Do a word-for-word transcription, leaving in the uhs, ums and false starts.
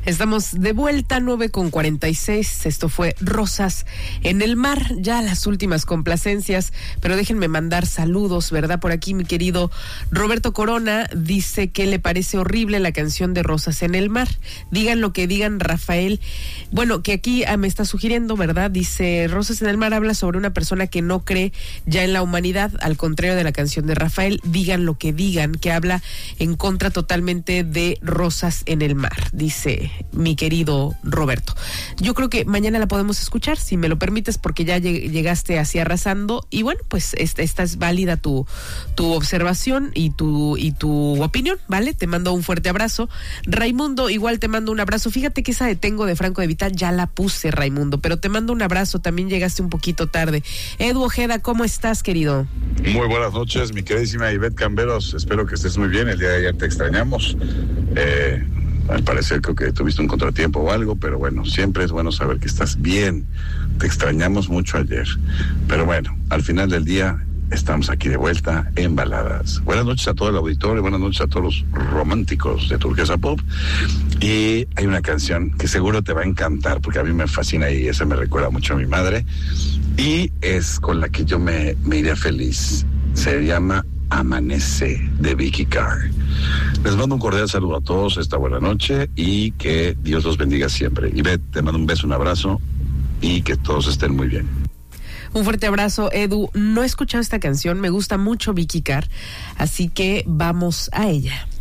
Estamos de vuelta, nueve con cuarenta y seis. Esto fue Rosas en el Mar, ya las últimas complacencias, pero déjenme mandar saludos, ¿verdad? Por aquí mi querido Roberto Corona dice que le parece horrible la canción de Rosas en el Mar. Digan lo que digan, Rafael. Bueno, que aquí ah, me está sugiriendo, ¿verdad? Dice, Rosas en el Mar habla sobre una persona que no cree ya en la humanidad, al contrario de la canción de Rafael. Digan lo que digan, que habla en contra totalmente de Rosas en el Mar, dice mi querido Roberto. Yo creo que mañana la podemos escuchar, si me lo permites, porque ya llegaste así arrasando, y bueno, pues esta, esta es válida tu, tu observación y tu, y tu opinión, ¿vale? Te mando un fuerte abrazo. Raimundo, igual te mando un abrazo. Fíjate que esa de Tengo de Franco de Vita ya la puse, Raimundo, pero te mando un abrazo, también llegaste un poquito tarde. Edu Ojeda, ¿cómo estás, querido? Muy buenas noches, mi queridísima Ivette Camberos, espero que estés muy bien, el día de ayer te extrañamos. Eh... Al parecer creo que tuviste un contratiempo o algo, pero bueno, siempre es bueno saber que estás bien. Te extrañamos mucho ayer. Pero bueno, al final del día estamos aquí de vuelta en Baladas. Buenas noches a todo el auditorio, buenas noches a todos los románticos de Turquesa Pop. Y hay una canción que seguro te va a encantar, porque a mí me fascina y esa me recuerda mucho a mi madre. Y es con la que yo me, me iré feliz. Se llama Amanece, de Vicky Carr. Les mando un cordial saludo a todos esta buena noche y que Dios los bendiga siempre. Ivette, te mando un beso, un abrazo y que todos estén muy bien. Un fuerte abrazo, Edu. No he escuchado esta canción, me gusta mucho Vicky Carr, así que vamos a ella.